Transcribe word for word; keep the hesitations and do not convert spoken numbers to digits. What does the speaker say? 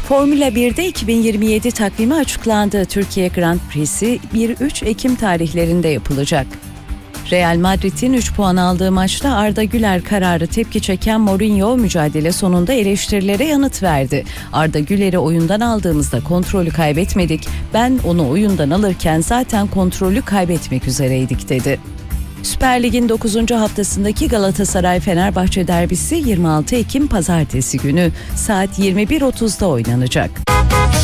Formula bir'de iki bin yirmi yedi takvimi açıklandı. Türkiye Grand Prix'si bir üç Ekim tarihlerinde yapılacak. Real Madrid'in üç puan aldığı maçta Arda Güler kararı tepki çeken Mourinho mücadele sonunda eleştirilere yanıt verdi. Arda Güler'i oyundan aldığımızda kontrolü kaybetmedik. Ben onu oyundan alırken zaten kontrolü kaybetmek üzereydik dedi. Süper Lig'in dokuzuncu haftasındaki Galatasaray-Fenerbahçe derbisi yirmi altı Ekim Pazartesi günü saat yirmi bir otuzda oynanacak.